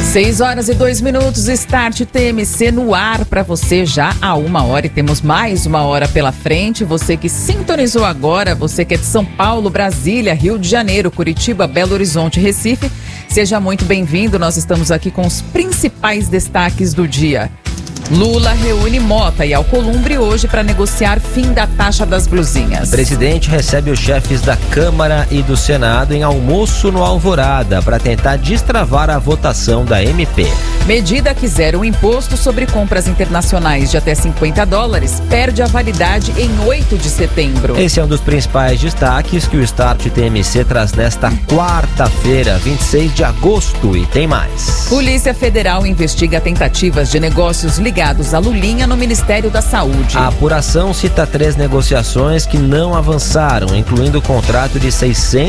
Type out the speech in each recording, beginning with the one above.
6h02, Start TMC no ar para você já há 1h, e temos mais 1h pela frente. Você que sintonizou agora, você que é de São Paulo, Brasília, Rio de Janeiro, Curitiba, Belo Horizonte, Recife, seja muito bem-vindo. Nós estamos aqui com os principais destaques do dia. Lula reúne Mota e Alcolumbre hoje para negociar fim da taxa das blusinhas. O presidente recebe os chefes da Câmara e do Senado em almoço no Alvorada para tentar destravar a votação da MP. Medida que zera o imposto sobre compras internacionais de até $50 perde a validade em 8 de setembro. Esse é um dos principais destaques que o Start TMC traz nesta quarta-feira, 26 de agosto, e tem mais. Polícia Federal investiga tentativas de negócios ligados a Lulinha no Ministério da Saúde. A apuração cita 3 negociações que não avançaram, incluindo o contrato de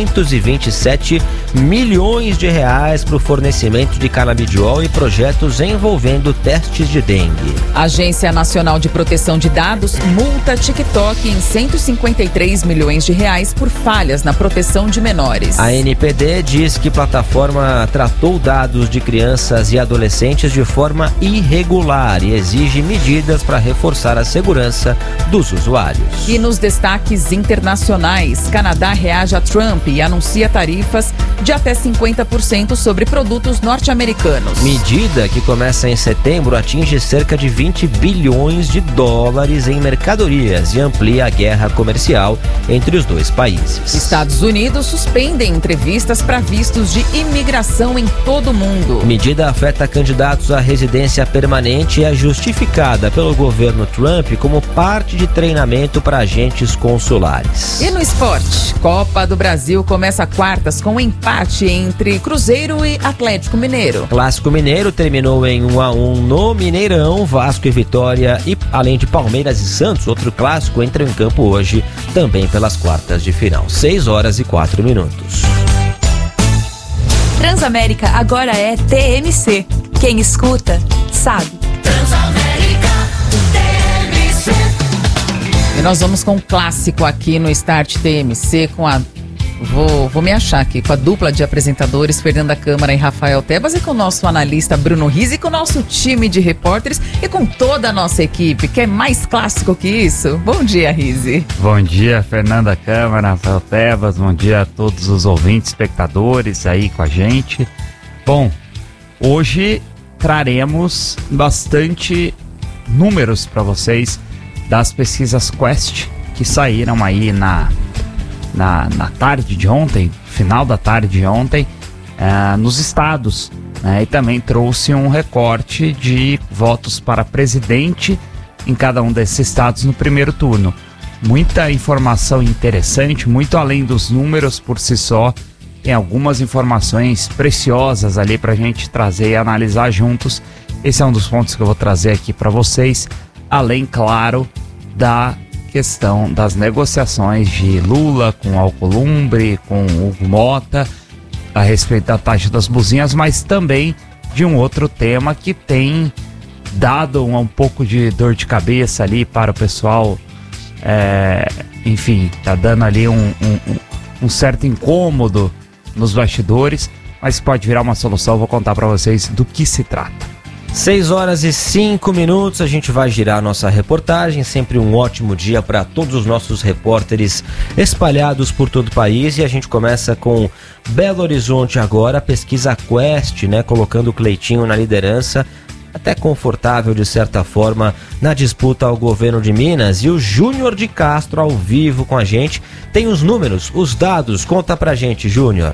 627 milhões de reais para o fornecimento de canabidiol e projetos envolvendo testes de dengue. A Agência Nacional de Proteção de Dados multa TikTok em 153 milhões de reais por falhas na proteção de menores. A NPD diz que a plataforma tratou dados de crianças e adolescentes de forma irregular e exige medidas para reforçar a segurança dos usuários. E nos destaques internacionais, Canadá reage a Trump e anuncia tarifas de até 50% sobre produtos norte-americanos. Medida que começa em setembro atinge cerca de 20 bilhões de dólares em mercadorias e amplia a guerra comercial entre os dois países. Estados Unidos suspendem entrevistas para vistos de imigração em todo o mundo. Medida afeta candidatos à residência permanente e é justificada pelo governo Trump como parte de treinamento para agentes consulares. E no esporte, Copa do Brasil começa quartas com empate entre Cruzeiro e Atlético Mineiro. Clássico Mineiro terminou em 1-1 no Mineirão. Vasco e Vitória, e além de Palmeiras e Santos, outro clássico entra em campo hoje, também pelas quartas de final. 6h04. Transamérica agora é TMC. Quem escuta, sabe. Transamérica TMC. E nós vamos com um clássico aqui no Start TMC com a... Vou me achar aqui, com a dupla de apresentadores, Fernanda Câmara e Rafael Tebas, e com o nosso analista Bruno Rizzi, e com o nosso time de repórteres e com toda a nossa equipe, que é mais clássico que isso. Bom dia, Rizzi. Bom dia, Fernanda Câmara, Rafael Tebas, bom dia a todos os ouvintes, espectadores aí com a gente. Bom, hoje traremos bastante números para vocês das pesquisas Quest que saíram aí na tarde de ontem, final da tarde de ontem, nos estados, né? E também trouxe um recorte de votos para presidente em cada um desses estados no primeiro turno. Muita informação interessante, muito além dos números por si só, tem algumas informações preciosas ali para a gente trazer e analisar juntos. Esse é um dos pontos que eu vou trazer aqui para vocês, além, claro, da questão das negociações de Lula com Alcolumbre, com Hugo Mota, a respeito da taxa das blusinhas, mas também de um outro tema que tem dado um pouco de dor de cabeça ali para o pessoal, enfim, tá dando ali um certo incômodo nos bastidores, mas pode virar uma solução. Eu vou contar para vocês do que se trata. 6h05, a gente vai girar a nossa reportagem, sempre um ótimo dia para todos os nossos repórteres espalhados por todo o país, e a gente começa com Belo Horizonte agora, a pesquisa Quest, né, colocando o Cleitinho na liderança, até confortável de certa forma na disputa ao governo de Minas, e o Júnior de Castro ao vivo com a gente, tem os números, os dados, conta pra gente, Júnior.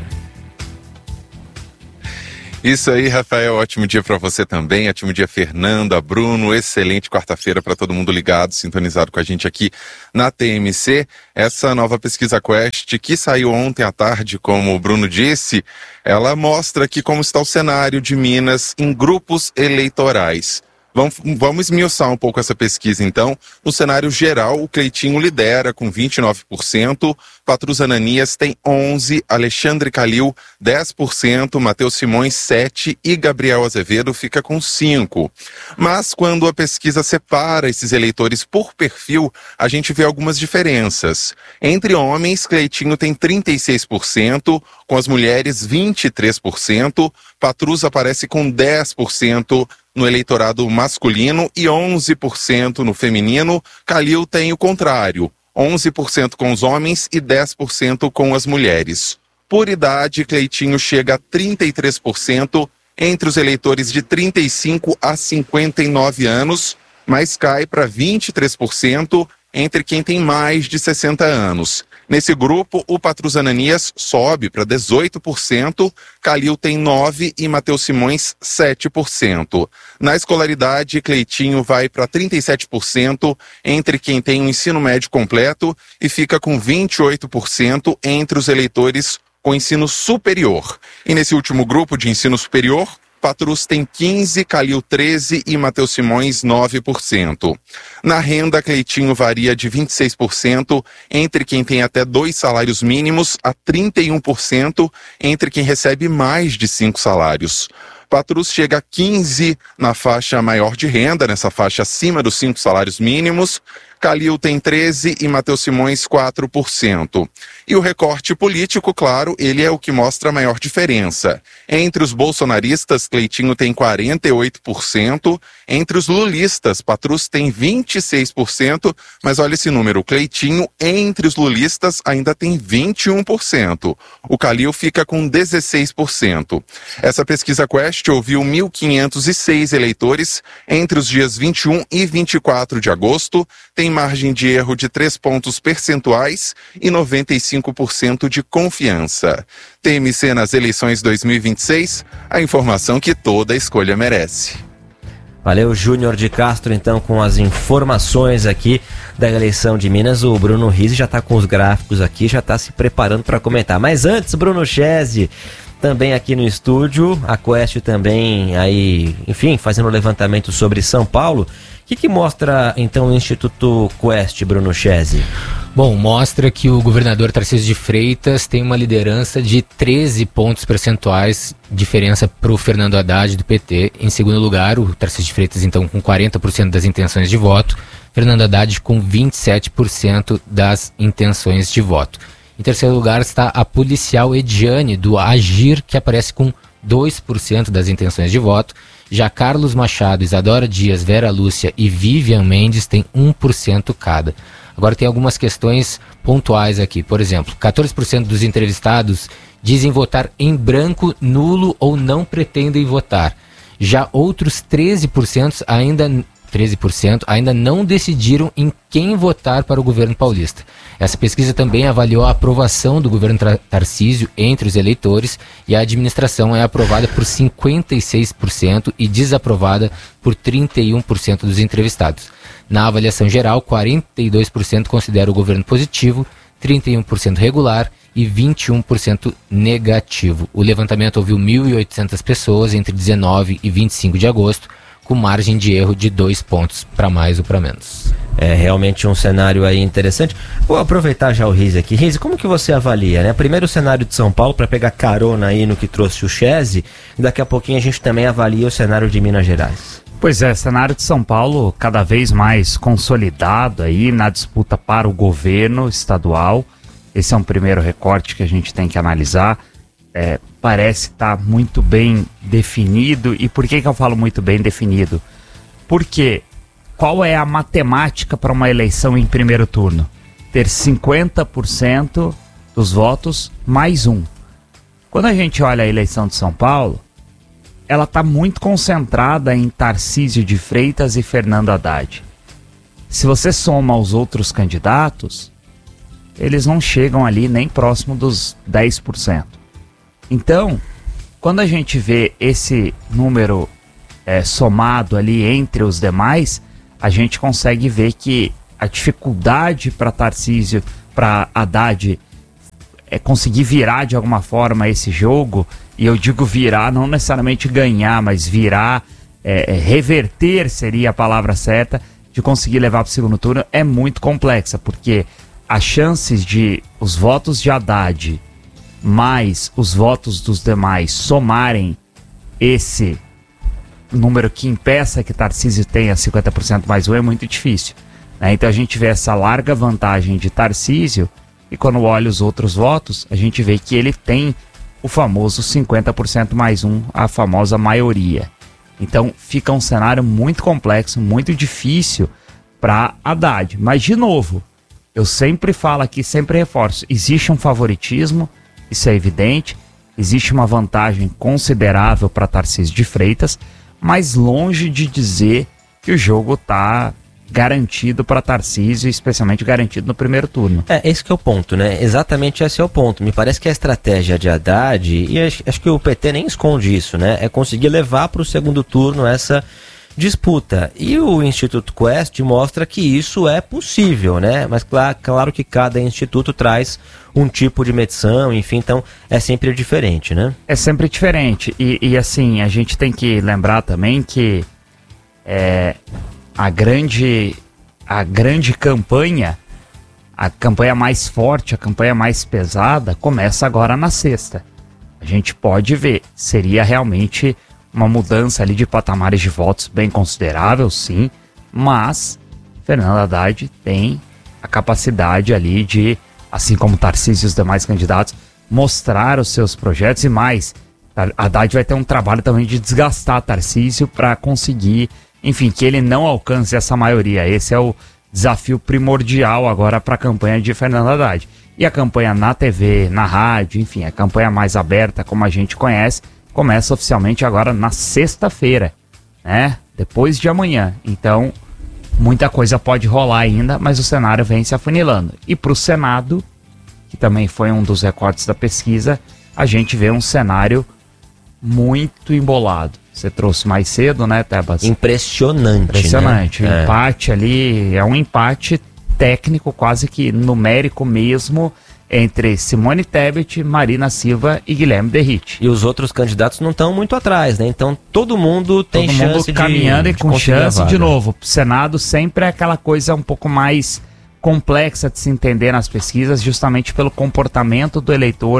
Isso aí, Rafael, ótimo dia para você também, ótimo dia, Fernanda, Bruno, excelente quarta-feira para todo mundo ligado, sintonizado com a gente aqui na TMC. Essa nova pesquisa Quest, que saiu ontem à tarde, como o Bruno disse, ela mostra aqui como está o cenário de Minas em grupos eleitorais. Vamos esmiuçar um pouco essa pesquisa, então. No cenário geral, o Cleitinho lidera com 29%, Patrus Ananias tem 11%, Alexandre Calil 10%, Matheus Simões 7% e Gabriel Azevedo fica com 5%. Mas quando a pesquisa separa esses eleitores por perfil, a gente vê algumas diferenças. Entre homens, Cleitinho tem 36%, com as mulheres 23%, Patrus aparece com 10% no eleitorado masculino e 11% no feminino. Calil tem o contrário, 11% com os homens e 10% com as mulheres. Por idade, Cleitinho chega a 33% entre os eleitores de 35 a 59 anos, mas cai para 23% entre quem tem mais de 60 anos. Nesse grupo, o Patrus Ananias sobe para 18%, Calil tem 9% e Matheus Simões 7%. Na escolaridade, Cleitinho vai para 37% entre quem tem um ensino médio completo e fica com 28% entre os eleitores com ensino superior. E nesse último grupo de ensino superior, Patrus tem 15%, Calil 13% e Matheus Simões 9%. Na renda, Cleitinho varia de 26% entre quem tem até 2 salários mínimos a 31% entre quem recebe mais de 5 salários. Patrus chega a 15% na faixa maior de renda, nessa faixa acima dos 5 salários mínimos. Calil tem 13% e Matheus Simões 4%. E o recorte político, claro, ele é o que mostra a maior diferença. Entre os bolsonaristas, Cleitinho tem 48%. Entre os lulistas, Patrus tem 26%. Mas olha esse número, Cleitinho entre os lulistas ainda tem 21%. O Calil fica com 16%. Essa pesquisa Quest ouviu 1.506 eleitores entre os dias 21 e 24 de agosto. Tem margem de erro de 3 pontos percentuais e 95% de confiança. TMC nas eleições 2026, a informação que toda escolha merece. Valeu, Júnior de Castro, então, com as informações aqui da eleição de Minas. O Bruno Rizzi já está com os gráficos aqui, já está se preparando para comentar. Mas antes, Bruno Chese, também aqui no estúdio, a Quest também aí, enfim, fazendo um levantamento sobre São Paulo. O que mostra, então, o Instituto Quest, Bruno Chese? Bom, mostra que o governador Tarcísio de Freitas tem uma liderança de 13 pontos percentuais, diferença para o Fernando Haddad do PT. Em segundo lugar, o Tarcísio de Freitas, então, com 40% das intenções de voto. Fernando Haddad com 27% das intenções de voto. Em terceiro lugar está a policial Ediane, do Agir, que aparece com 2% das intenções de voto. Já Carlos Machado, Isadora Dias, Vera Lúcia e Vivian Mendes têm 1% cada. Agora tem algumas questões pontuais aqui. Por exemplo, 14% dos entrevistados dizem votar em branco, nulo ou não pretendem votar. Já outros 13% ainda não decidiram em quem votar para o governo paulista. Essa pesquisa também avaliou a aprovação do governo Tarcísio entre os eleitores e a administração é aprovada por 56% e desaprovada por 31% dos entrevistados. Na avaliação geral, 42% considera o governo positivo, 31% regular e 21% negativo. O levantamento ouviu 1.800 pessoas entre 19 e 25 de agosto, com margem de erro de 2 pontos para mais ou para menos. É realmente um cenário aí interessante. Vou aproveitar já o Rizzi aqui. Rizzi, como que você avalia, né? Primeiro o cenário de São Paulo, para pegar carona aí no que trouxe o Chese, e daqui a pouquinho a gente também avalia o cenário de Minas Gerais. Pois é, cenário de São Paulo cada vez mais consolidado aí na disputa para o governo estadual. Esse é um primeiro recorte que a gente tem que analisar. Parece estar muito bem definido. E por que eu falo muito bem definido? Porque qual é a matemática para uma eleição em primeiro turno? Ter 50% dos votos mais um. Quando a gente olha a eleição de São Paulo, ela está muito concentrada em Tarcísio de Freitas e Fernando Haddad. Se você soma os outros candidatos, eles não chegam ali nem próximo dos 10%. Então, quando a gente vê esse número somado ali entre os demais, a gente consegue ver que a dificuldade para Tarcísio, para Haddad conseguir virar de alguma forma esse jogo, e eu digo virar, não necessariamente ganhar, mas virar, reverter seria a palavra certa, de conseguir levar para o segundo turno, é muito complexa, porque as chances de os votos de Haddad mais os votos dos demais somarem esse número que impeça que Tarcísio tenha 50% mais um é muito difícil, né? Então a gente vê essa larga vantagem de Tarcísio e quando olha os outros votos, a gente vê que ele tem o famoso 50% mais um, a famosa maioria. Então fica um cenário muito complexo, muito difícil para Haddad. Mas, de novo, eu sempre falo aqui, sempre reforço, existe um favoritismo, isso é evidente, existe uma vantagem considerável para Tarcísio de Freitas, mas longe de dizer que o jogo está garantido para Tarcísio, especialmente garantido no primeiro turno. Esse que é o ponto, né? Exatamente esse é o ponto. Me parece que a estratégia de Haddad, e acho que o PT nem esconde isso, né? É conseguir levar para o segundo turno essa disputa. E o Instituto Quest mostra que isso é possível, né? Mas claro que cada instituto traz um tipo de medição, enfim, então é sempre diferente, né? É sempre diferente. E assim, a gente tem que lembrar também que a grande campanha, a campanha mais forte, a campanha mais pesada, começa agora na sexta. A gente pode ver, seria realmente uma mudança ali de patamares de votos bem considerável, sim, mas Fernando Haddad tem a capacidade ali de, assim como Tarcísio e os demais candidatos, mostrar os seus projetos e mais. Haddad vai ter um trabalho também de desgastar Tarcísio para conseguir, enfim, que ele não alcance essa maioria. Esse é o desafio primordial agora para a campanha de Fernando Haddad. E a campanha na TV, na rádio, enfim, a campanha mais aberta, como a gente conhece, começa oficialmente agora na sexta-feira, né? Depois de amanhã. Então, muita coisa pode rolar ainda, mas o cenário vem se afunilando. E para o Senado, que também foi um dos recortes da pesquisa, a gente vê um cenário muito embolado. Você trouxe mais cedo, né, Tebas? Impressionante, né? O empate ali é um empate técnico, quase que numérico mesmo, entre Simone Tebet, Marina Silva e Guilherme Derrite. E os outros candidatos não estão muito atrás, né? Então todo mundo tem chance caminhando e com chance de novo. O Senado sempre é aquela coisa um pouco mais complexa de se entender nas pesquisas, justamente pelo comportamento do eleitor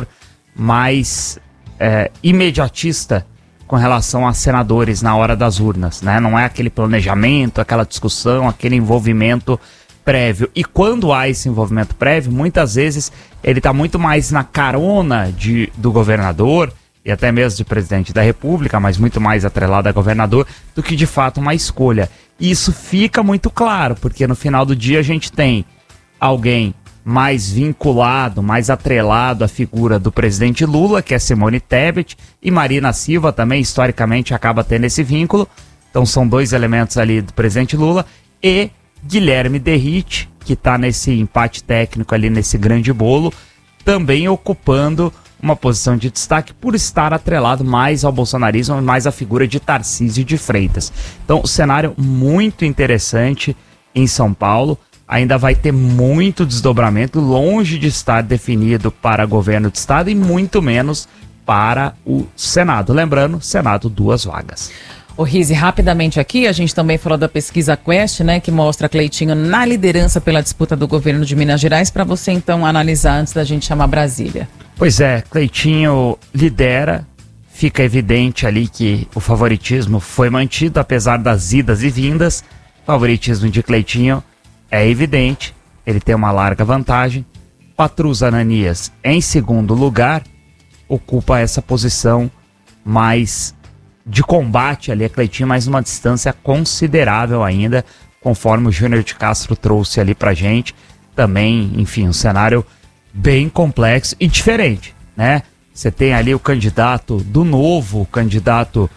mais imediatista com relação a senadores na hora das urnas, né? Não é aquele planejamento, aquela discussão, aquele envolvimento prévio. E quando há esse envolvimento prévio, muitas vezes ele está muito mais na carona do governador e até mesmo de presidente da República, mas muito mais atrelado a governador do que de fato uma escolha. E isso fica muito claro, porque no final do dia a gente tem alguém mais vinculado, mais atrelado à figura do presidente Lula, que é Simone Tebet, e Marina Silva também, historicamente, acaba tendo esse vínculo. Então são dois elementos ali do presidente Lula, e Guilherme Derrite, que está nesse empate técnico ali, nesse grande bolo, também ocupando uma posição de destaque por estar atrelado mais ao bolsonarismo, mais à figura de Tarcísio de Freitas. Então, cenário muito interessante em São Paulo. Ainda vai ter muito desdobramento, longe de estar definido para governo de estado e muito menos para o Senado. Lembrando, Senado 2 vagas. Ô Rizzi, rapidamente aqui, a gente também falou da pesquisa Quest, né, que mostra Cleitinho na liderança pela disputa do governo de Minas Gerais, para você então analisar antes da gente chamar Brasília. Pois é, Cleitinho lidera, fica evidente ali que o favoritismo foi mantido, apesar das idas e vindas. O favoritismo de Cleitinho é evidente, ele tem uma larga vantagem. Patrus Ananias, em segundo lugar, ocupa essa posição mais de combate ali a Cleitinho, mas numa distância considerável ainda, conforme o Júnior de Castro trouxe ali pra gente. Também, enfim, um cenário bem complexo e diferente, né? Você tem ali o candidato do Novo, o candidato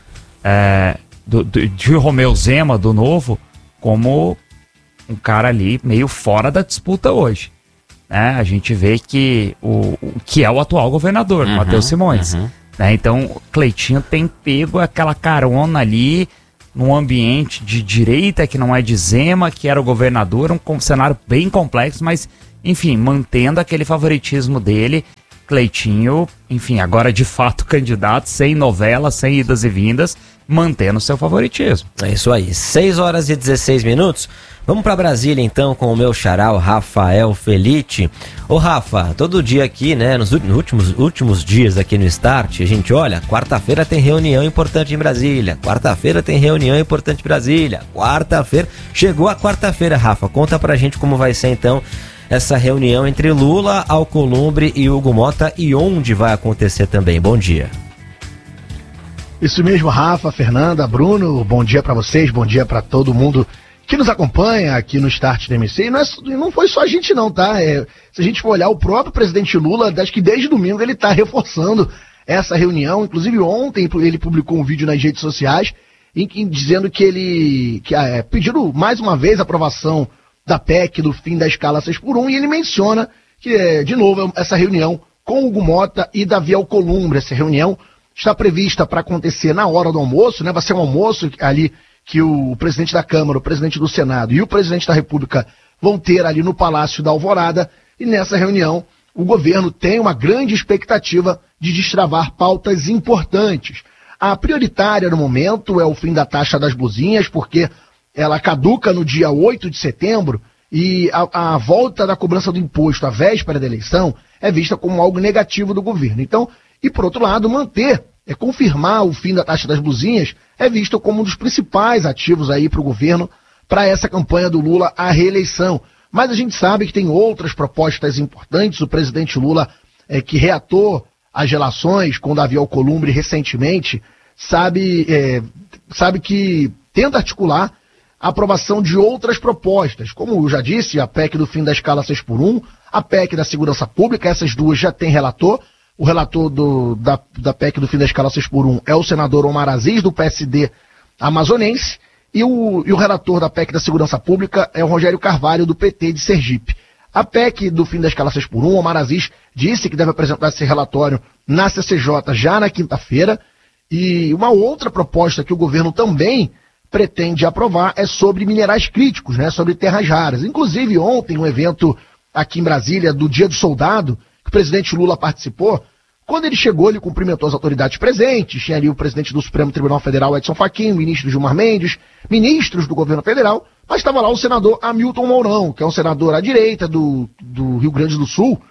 de Romeu Zema do Novo, como um cara ali meio fora da disputa hoje, né? A gente vê que que é o atual governador, Matheus Simões. Né? Então, Cleitinho tem pego aquela carona ali num ambiente de direita que não é de Zema, que era o governador, um cenário bem complexo, mas, enfim, mantendo aquele favoritismo dele. Cleitinho, enfim, agora de fato candidato, sem novela, sem idas e vindas, mantendo seu favoritismo. É isso aí, 6h16. Vamos para Brasília então com o meu xará, o Rafael Felite. Ô Rafa, todo dia aqui, né, nos últimos dias aqui no Start, a gente olha, quarta-feira tem reunião importante em Brasília, quarta-feira, chegou a quarta-feira, Rafa, conta pra gente como vai ser então essa reunião entre Lula, Alcolumbre e Hugo Mota e onde vai acontecer também. Bom dia. Isso mesmo, Rafa, Fernanda, Bruno, bom dia para vocês, bom dia para todo mundo que nos acompanha aqui no Start TMC. E não foi só a gente não, tá? Se a gente for olhar, o próprio presidente Lula, acho que desde domingo ele está reforçando essa reunião. Inclusive ontem ele publicou um vídeo nas redes sociais dizendo que pedindo mais uma vez a aprovação da PEC do fim da escala 6x1, e ele menciona que, de novo, essa reunião com Hugo Mota e Davi Alcolumbre. Essa reunião está prevista para acontecer na hora do almoço, né? Vai ser um almoço ali que o presidente da Câmara, o presidente do Senado e o presidente da República vão ter ali no Palácio da Alvorada, e nessa reunião o governo tem uma grande expectativa de destravar pautas importantes. A prioritária no momento é o fim da taxa das blusinhas, porque ela caduca no dia 8 de setembro e a volta da cobrança do imposto à véspera da eleição é vista como algo negativo do governo. Então, e por outro lado, confirmar o fim da taxa das blusinhas é visto como um dos principais ativos aí para o governo, para essa campanha do Lula à reeleição. Mas a gente sabe que tem outras propostas importantes. O presidente Lula, que reatou as relações com Davi Alcolumbre recentemente, sabe que tenta articular a aprovação de outras propostas, como eu já disse, a PEC do fim da escala 6x1, a PEC da segurança pública. Essas duas já tem relator. O relator da PEC do fim da escala 6x1 é o senador Omar Aziz, do PSD amazonense, e o relator da PEC da segurança pública é o Rogério Carvalho, do PT de Sergipe. A PEC do fim da escala 6x1, Omar Aziz disse que deve apresentar esse relatório na CCJ já na quinta-feira, e uma outra proposta que o governo também pretende aprovar é sobre minerais críticos, né, sobre terras raras. Inclusive ontem, um evento aqui em Brasília do Dia do Soldado, que o presidente Lula participou. Quando ele chegou, ele cumprimentou as autoridades presentes, tinha ali o presidente do Supremo Tribunal Federal, Edson Fachin, o ministro Gilmar Mendes, ministros do governo federal, mas estava lá o senador Hamilton Mourão, que é um senador à direita do Rio Grande do Sul,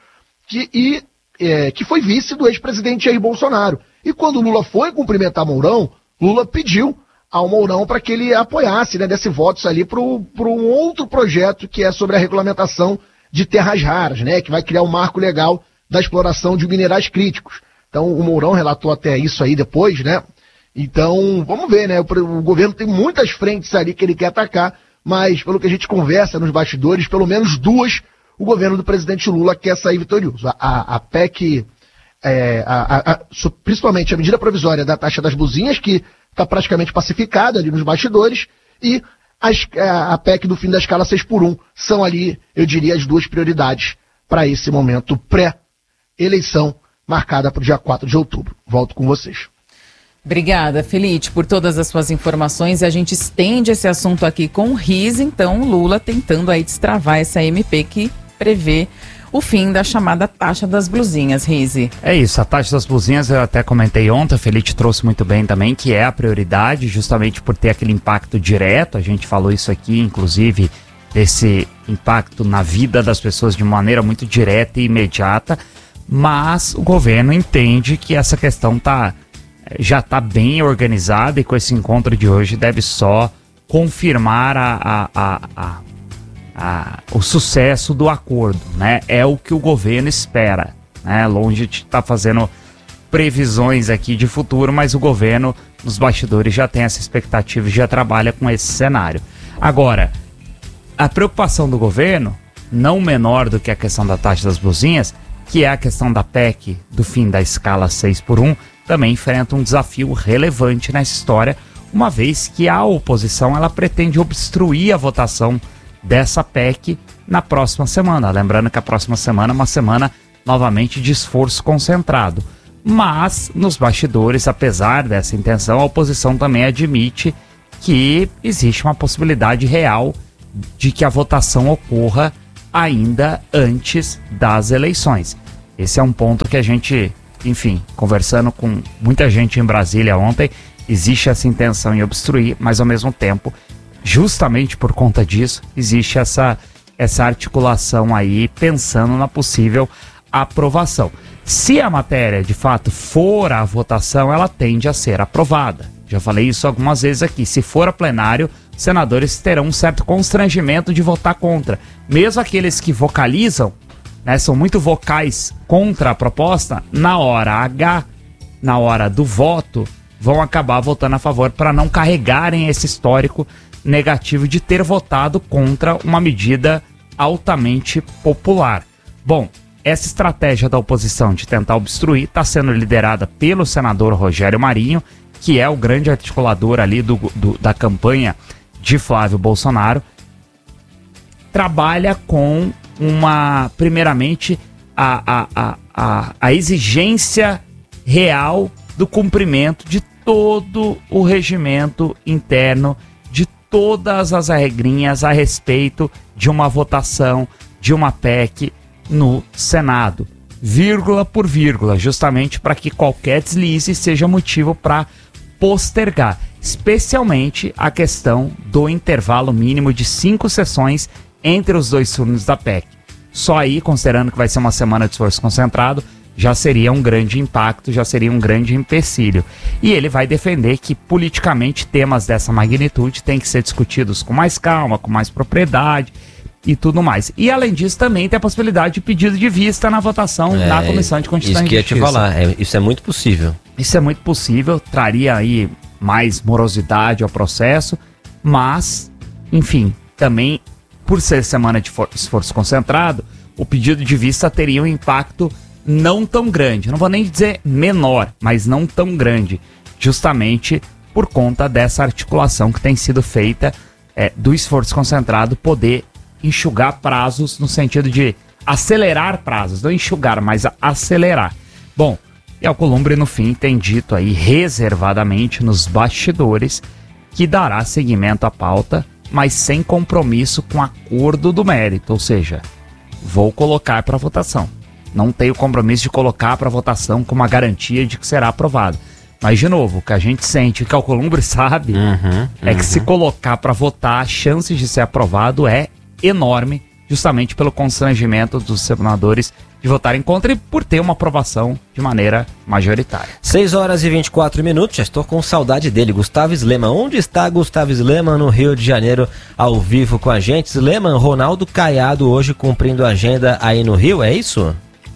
que foi vice do ex-presidente Jair Bolsonaro. E quando Lula foi cumprimentar Mourão, Lula pediu ao Mourão para que ele apoiasse, né, desse votos ali para um outro projeto que é sobre a regulamentação de terras raras, né, que vai criar um marco legal da exploração de minerais críticos. Então o Mourão relatou até isso aí depois, né? Então vamos ver, né? O governo tem muitas frentes ali que ele quer atacar, mas pelo que a gente conversa nos bastidores, pelo menos duas o governo do presidente Lula quer sair vitorioso. A PEC, principalmente a medida provisória da taxa das blusinhas, que está praticamente pacificada ali nos bastidores, e a PEC do fim da escala 6x1 são ali, eu diria, as duas prioridades para esse momento pré-eleição marcada para o dia 4 de outubro. Volto com vocês. Obrigada, Felipe, por todas as suas informações. A gente estende esse assunto aqui com o Riz, então Lula tentando aí destravar essa MP que prevê o fim da chamada taxa das blusinhas, Rize. É isso, a taxa das blusinhas eu até comentei ontem, o Felipe trouxe muito bem também, que é a prioridade, justamente por ter aquele impacto direto. A gente falou isso aqui, inclusive, desse impacto na vida das pessoas de maneira muito direta e imediata, mas o governo entende que essa questão já está bem organizada, e com esse encontro de hoje deve só confirmar o sucesso do acordo, né? É o que o governo espera, né? Longe de estar fazendo previsões aqui de futuro, mas o governo nos bastidores já tem essa expectativa e já trabalha com esse cenário. Agora, a preocupação do governo, não menor do que a questão da taxa das blusinhas, que é a questão da PEC do fim da escala 6x1, também enfrenta um desafio relevante nessa história, uma vez que a oposição ela pretende obstruir a votação dessa PEC na próxima semana. Lembrando que a próxima semana é uma semana novamente de esforço concentrado. Mas, nos bastidores, apesar dessa intenção, a oposição também admite que existe uma possibilidade real de que a votação ocorra ainda antes das eleições. Esse é um ponto que a gente, enfim, conversando com muita gente em Brasília ontem, existe essa intenção em obstruir, mas ao mesmo tempo, justamente por conta disso, existe essa articulação aí pensando na possível aprovação. Se a matéria de fato for à votação, ela tende a ser aprovada. Já falei isso algumas vezes aqui. Se for a plenário, senadores terão um certo constrangimento de votar contra. Mesmo aqueles que vocalizam, né, são muito vocais contra a proposta, na hora H, na hora do voto, vão acabar votando a favor para não carregarem esse histórico negativo de ter votado contra uma medida altamente popular. Bom, essa estratégia da oposição de tentar obstruir está sendo liderada pelo senador Rogério Marinho, que é o grande articulador ali da campanha de Flávio Bolsonaro. Trabalha com primeiramente, a exigência real do cumprimento de todo o regimento interno, de todas as regrinhas a respeito de uma votação de uma PEC no Senado, vírgula por vírgula, justamente para que qualquer deslize seja motivo para postergar, especialmente a questão do intervalo mínimo de 5 sessões entre os 2 turnos da PEC. Só aí, considerando que vai ser uma semana de esforço concentrado, já seria um grande impacto, já seria um grande empecilho. E ele vai defender que politicamente temas dessa magnitude têm que ser discutidos com mais calma, com mais propriedade e tudo mais. E além disso também tem a possibilidade de pedido de vista na votação na Comissão de Constituição e Justiça. Isso que eu ia te falar, isso é muito possível. Isso é muito possível, traria aí mais morosidade ao processo, mas, enfim, também por ser semana de esforço concentrado, o pedido de vista teria um impacto não tão grande, não vou nem dizer menor, mas não tão grande, justamente por conta dessa articulação que tem sido feita do esforço concentrado poder enxugar prazos no sentido de acelerar prazos, não enxugar, mas acelerar. Bom, e Alcolumbre no fim tem dito aí reservadamente nos bastidores que dará seguimento à pauta, mas sem compromisso com acordo do mérito, ou seja, vou colocar para votação. Não tenho compromisso de colocar para votação com uma garantia de que será aprovado. Mas, de novo, o que a gente sente, o que o Alcolumbre sabe, é que se colocar para votar, a chance de ser aprovado é enorme, justamente pelo constrangimento dos senadores de votarem contra e por ter uma aprovação de maneira majoritária. 6h24, já estou com saudade dele, Gustavo Sleman. Onde está Gustavo Sleman? No Rio de Janeiro, ao vivo com a gente. Sleman, Ronaldo Caiado hoje cumprindo a agenda aí no Rio, é isso?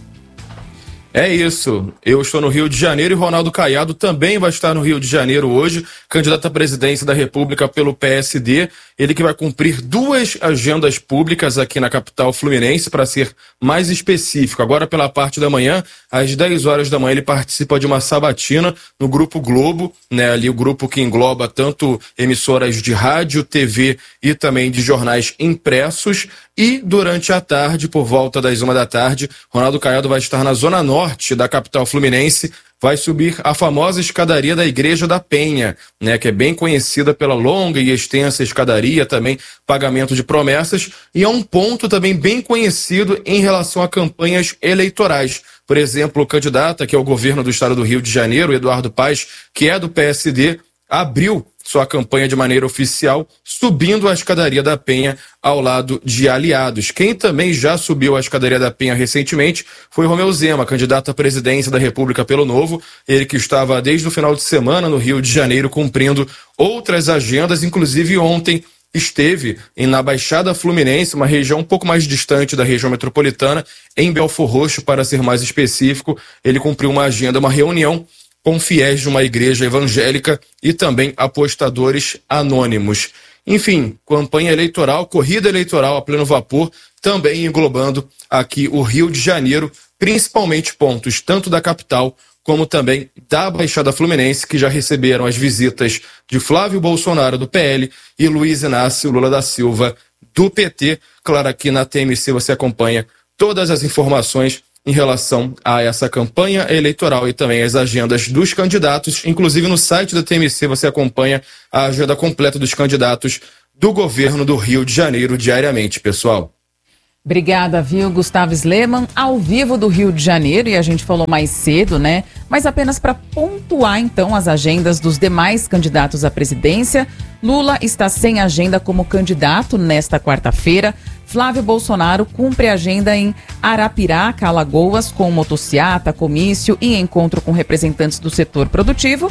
É isso, eu estou no Rio de Janeiro e Ronaldo Caiado também vai estar no Rio de Janeiro hoje, candidato à presidência da República pelo PSD, ele que vai cumprir 2 agendas públicas aqui na capital fluminense, para ser mais específico. Agora pela parte da manhã, às 10 horas da manhã, ele participa de uma sabatina no Grupo Globo, né, ali o grupo que engloba tanto emissoras de rádio, TV e também de jornais impressos. E durante a tarde, por volta das 1 da tarde, Ronaldo Caiado vai estar na zona norte da capital fluminense, vai subir a famosa escadaria da Igreja da Penha, né, que é bem conhecida pela longa e extensa escadaria, também pagamento de promessas, e é um ponto também bem conhecido em relação a campanhas eleitorais. Por exemplo, o candidato que é o governo do estado do Rio de Janeiro, Eduardo Paes, que é do PSD, abriu sua campanha de maneira oficial, subindo a escadaria da Penha ao lado de aliados. Quem também já subiu a escadaria da Penha recentemente foi Romeu Zema, candidato à presidência da República pelo Novo, ele que estava desde o final de semana no Rio de Janeiro cumprindo outras agendas, inclusive ontem esteve na Baixada Fluminense, uma região um pouco mais distante da região metropolitana, em Belfor Roxo, para ser mais específico. Ele cumpriu uma agenda, uma reunião com fiéis de uma igreja evangélica e também apostadores anônimos. Enfim, campanha eleitoral, corrida eleitoral a pleno vapor, também englobando aqui o Rio de Janeiro, principalmente pontos tanto da capital como também da Baixada Fluminense, que já receberam as visitas de Flávio Bolsonaro, do PL, e Luiz Inácio Lula da Silva, do PT. Claro, aqui na TMC você acompanha todas as informações em relação a essa campanha eleitoral e também as agendas dos candidatos. Inclusive no site da TMC você acompanha a agenda completa dos candidatos do governo do Rio de Janeiro diariamente, pessoal. Obrigada, viu, Gustavo Sleman, ao vivo do Rio de Janeiro, e a gente falou mais cedo, né? Mas apenas para pontuar, então, as agendas dos demais candidatos à presidência. Lula está sem agenda como candidato nesta quarta-feira. Flávio Bolsonaro cumpre a agenda em Arapiraca, Alagoas, com motociata, comício e encontro com representantes do setor produtivo.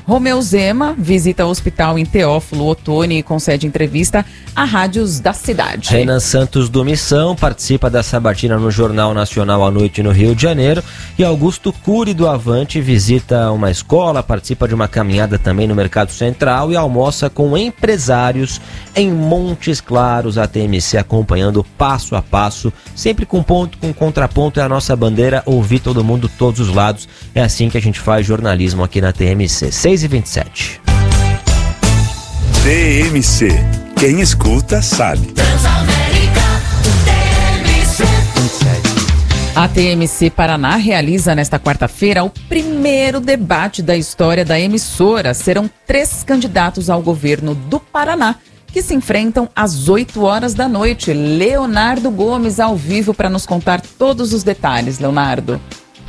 Romeu Zema visita o hospital em Teófilo Otoni e concede entrevista a rádios da cidade. Renan Santos do Missão participa da sabatina no Jornal Nacional à noite no Rio de Janeiro. E Augusto Cury do Avante visita uma escola, participa de uma caminhada também no Mercado Central e almoça com empresários em Montes Claros. A TMC acompanhando passo a passo, sempre com ponto, com contraponto. É a nossa bandeira, ouvir todo mundo, todos os lados. É assim que a gente faz jornalismo aqui na TMC. 6h27. TMC. Quem escuta sabe. A TMC Paraná realiza nesta quarta-feira o primeiro debate da história da emissora. Serão 3 candidatos ao governo do Paraná que se enfrentam às 8 horas da noite. Leonardo Gomes ao vivo para nos contar todos os detalhes. Leonardo.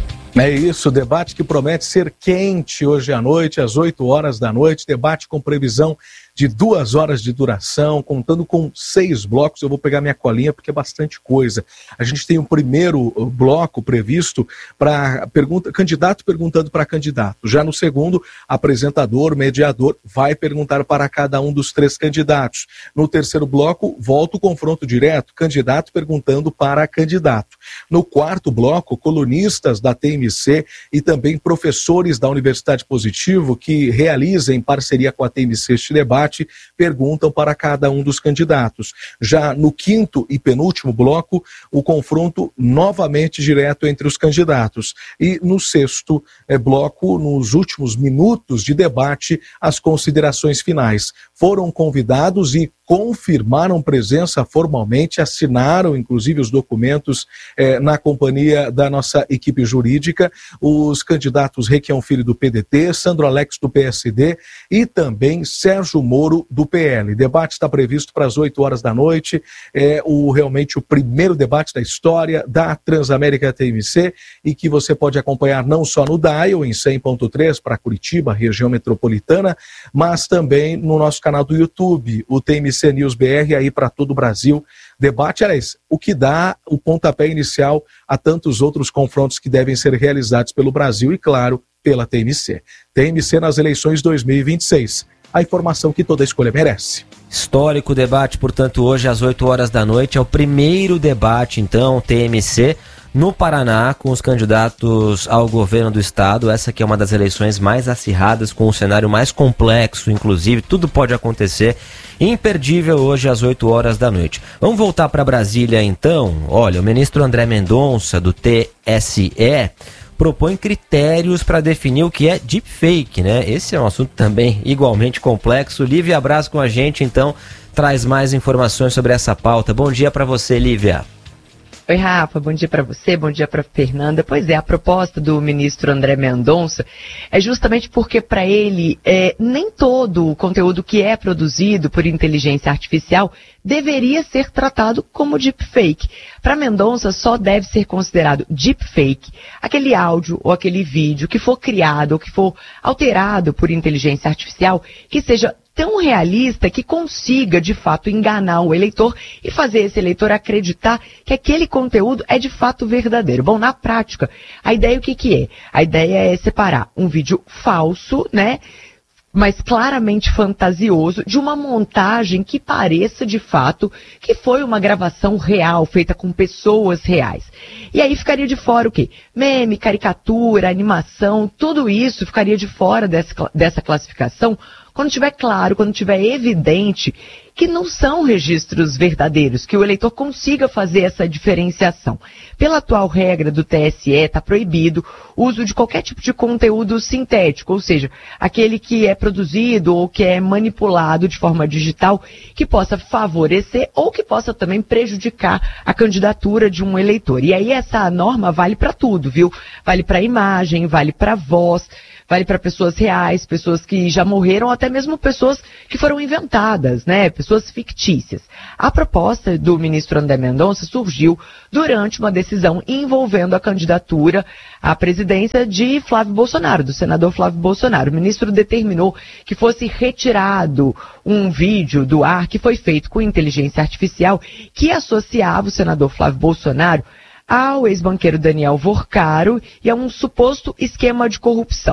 É isso, debate que promete ser quente hoje à noite, às 8 horas da noite, debate com previsão de 2 horas de duração, contando com 6 blocos. Eu vou pegar minha colinha porque é bastante coisa. A gente tem um primeiro bloco previsto para candidato perguntando para candidato. Já no segundo, apresentador, mediador, vai perguntar para cada um dos 3 candidatos. No terceiro bloco, volta o confronto direto, candidato perguntando para candidato. No quarto bloco, colunistas da TMC e também professores da Universidade Positivo que realizam em parceria com a TMC este debate, perguntam para cada um dos candidatos. Já no quinto e penúltimo bloco, o confronto novamente direto entre os candidatos. E no sexto bloco, nos últimos minutos de debate, as considerações finais. Foram convidados e confirmaram presença formalmente, assinaram inclusive os documentos na companhia da nossa equipe jurídica, os candidatos Requião Filho do PDT, Sandro Alex do PSD e também Sérgio Moro do PL. O debate está previsto para as 8 horas da noite, realmente o primeiro debate da história da Transamérica TMC e que você pode acompanhar não só no Dial em 100.3 para Curitiba, região metropolitana, mas também no nosso canal do YouTube, o TMC News BR aí para todo o Brasil. Debate, aliás, o que dá o pontapé inicial a tantos outros confrontos que devem ser realizados pelo Brasil e, claro, pela TMC. TMC nas eleições 2026. A informação que toda escolha merece. Histórico debate, portanto, hoje às 8 horas da noite. É o primeiro debate, então, TMC no Paraná, com os candidatos ao governo do estado. Essa aqui é uma das eleições mais acirradas, com um cenário mais complexo, inclusive, tudo pode acontecer. Imperdível hoje às 8 horas da noite. Vamos voltar para Brasília, então. Olha, o ministro André Mendonça, do TSE, propõe critérios para definir o que é deepfake, né? Esse é um assunto também igualmente complexo. Lívia Braz com a gente, então, traz mais informações sobre essa pauta. Bom dia para você, Lívia. Oi, Rafa, bom dia para você, bom dia para Fernanda. Pois é, a proposta do ministro André Mendonça é justamente porque para ele nem todo o conteúdo que é produzido por inteligência artificial deveria ser tratado como deepfake. Para Mendonça só deve ser considerado deepfake aquele áudio ou aquele vídeo que for criado ou que for alterado por inteligência artificial que seja tão realista que consiga, de fato, enganar o eleitor e fazer esse eleitor acreditar que aquele conteúdo é, de fato, verdadeiro. Bom, na prática, a ideia o que é? A ideia é separar um vídeo falso, né, mas claramente fantasioso, de uma montagem que pareça, de fato, que foi uma gravação real, feita com pessoas reais. E aí ficaria de fora o quê? Meme, caricatura, animação, tudo isso ficaria de fora dessa classificação, quando tiver claro, quando tiver evidente que não são registros verdadeiros, que o eleitor consiga fazer essa diferenciação. Pela atual regra do TSE, está proibido o uso de qualquer tipo de conteúdo sintético, ou seja, aquele que é produzido ou que é manipulado de forma digital, que possa favorecer ou que possa também prejudicar a candidatura de um eleitor. E aí essa norma vale para tudo, viu? Vale para imagem, vale para voz, vale para pessoas reais, pessoas que já morreram, até mesmo pessoas que foram inventadas, né? Pessoas fictícias. A proposta do ministro André Mendonça surgiu durante uma decisão envolvendo a candidatura à presidência de Flávio Bolsonaro, do senador Flávio Bolsonaro. O ministro determinou que fosse retirado um vídeo do ar que foi feito com inteligência artificial que associava o senador Flávio Bolsonaro ao ex-banqueiro Daniel Vorcaro e a um suposto esquema de corrupção.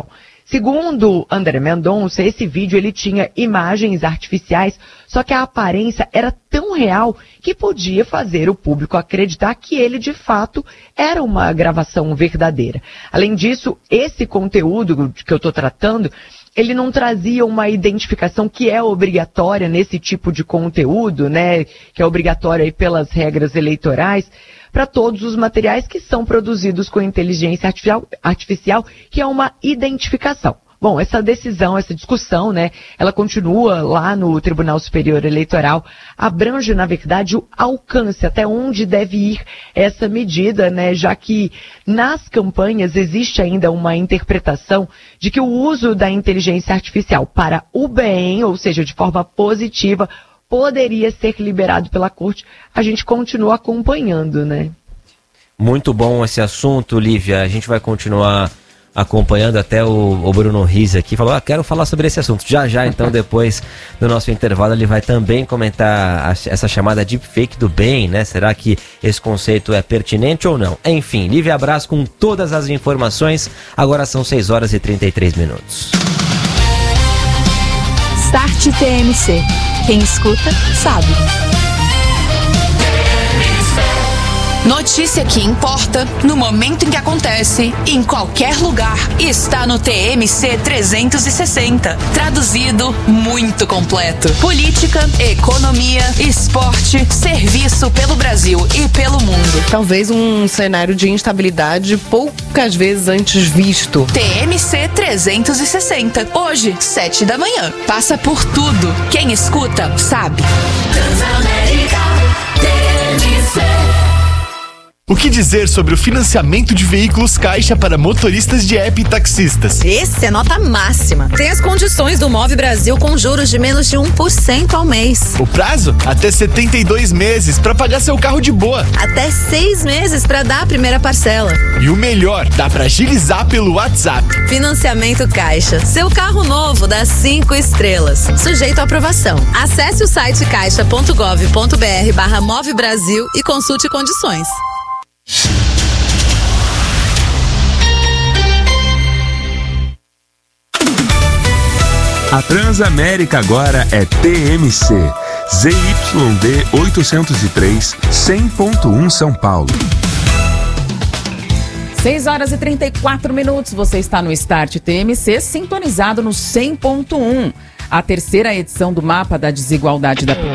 Segundo André Mendonça, esse vídeo ele tinha imagens artificiais, só que a aparência era tão real que podia fazer o público acreditar que ele de fato era uma gravação verdadeira. Além disso, esse conteúdo que eu estou tratando, ele não trazia uma identificação que é obrigatória nesse tipo de conteúdo, né, que é obrigatória aí pelas regras eleitorais, para todos os materiais que são produzidos com inteligência artificial, que é uma identificação. Bom, essa decisão, essa discussão, né, ela continua lá no Tribunal Superior Eleitoral, abrange, na verdade, o alcance, até onde deve ir essa medida, né, já que nas campanhas existe ainda uma interpretação de que o uso da inteligência artificial para o bem, ou seja, de forma positiva, poderia ser liberado pela corte. A gente continua acompanhando, né? Muito bom esse assunto, Lívia. A gente vai continuar acompanhando. Até o Bruno Riz aqui falou, quero falar sobre esse assunto. Já, então, depois do nosso intervalo, ele vai também comentar essa chamada deepfake do bem, né? Será que esse conceito é pertinente ou não? Enfim, Lívia Braz com todas as informações. Agora são 6 horas e 33 minutos. Start TMC. Quem escuta, sabe. Notícia que importa, no momento em que acontece, em qualquer lugar, está no TMC 360. Traduzido, muito completo. Política, economia, esporte, serviço pelo Brasil e pelo mundo. Talvez um cenário de instabilidade poucas vezes antes visto. TMC 360. Hoje, 7 da manhã. Passa por tudo. Quem escuta, sabe. Transamérica, TMC. O que dizer sobre o financiamento de veículos Caixa para motoristas de app e taxistas? Esse é nota máxima. Tem as condições do Move Brasil com juros de menos de 1% ao mês. O prazo? Até 72 meses para pagar seu carro de boa. Até 6 meses para dar a primeira parcela. E o melhor, dá para agilizar pelo WhatsApp. Financiamento Caixa. Seu carro novo dá 5 estrelas. Sujeito à aprovação. Acesse o site caixa.gov.br/Move Brasil e consulte condições. A Transamérica agora é TMC, ZYD 803, 100.1 São Paulo. 6 horas e 34 minutos, você está no Start TMC, sintonizado no 100.1. A terceira edição do Mapa da Desigualdade da